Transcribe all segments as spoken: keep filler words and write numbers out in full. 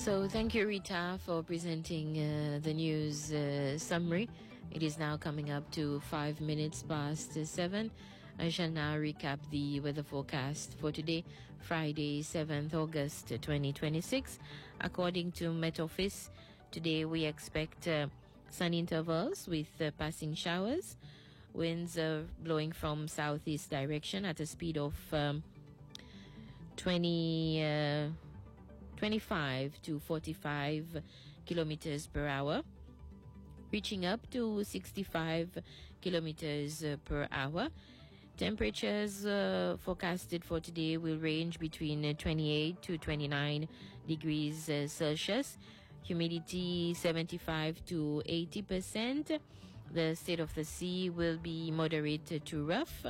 So thank you, Rita, for presenting uh, the news uh, summary. It is now coming up to five minutes past uh, seven. I shall now recap the weather forecast for today, Friday, seventh August twenty twenty-six. According to Met Office, today we expect uh, sun intervals with uh, passing showers, winds uh, blowing from southeast direction at a speed of um, twenty, uh, twenty-five to forty-five kilometers per hour, reaching up to sixty-five kilometers uh, per hour. Temperatures uh, forecasted for today will range between uh, twenty-eight to twenty-nine degrees uh, Celsius. Humidity seventy-five to eighty percent. The state of the sea will be moderate to rough.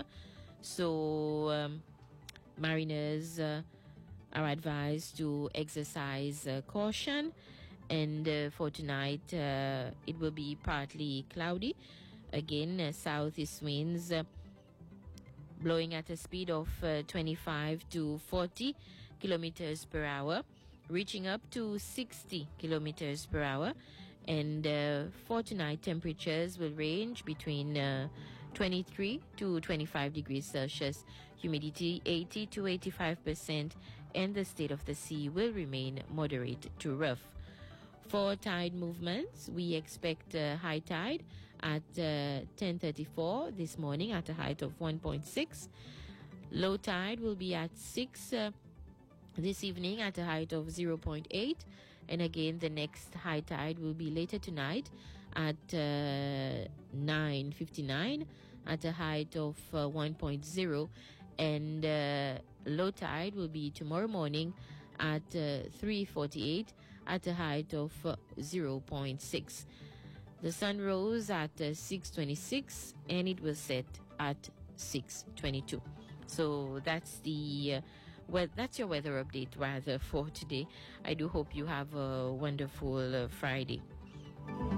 So um, mariners uh, are advised to exercise uh, caution. And uh, for tonight, uh, it will be partly cloudy. Again, uh, southeast winds uh, blowing at a speed of uh, twenty-five to forty kilometers per hour, reaching up to sixty kilometers per hour. And uh, for tonight, temperatures will range between uh, twenty-three to twenty-five degrees Celsius, humidity eighty to eighty-five percent, and the state of the sea will remain moderate to rough. For tide movements, we expect uh, high tide at uh, ten thirty-four this morning at a height of one point six. Low tide will be at six uh, this evening at a height of zero point eight. And again, the next high tide will be later tonight at uh, nine fifty-nine at a height of uh, one point zero. And uh, low tide will be tomorrow morning at uh, three forty-eight at a height of uh, zero point six. The sun rose at uh, six twenty-six and it will set at six twenty-two. So that's the uh, well, that's your weather update rather for today. I do hope you have a wonderful uh, Friday.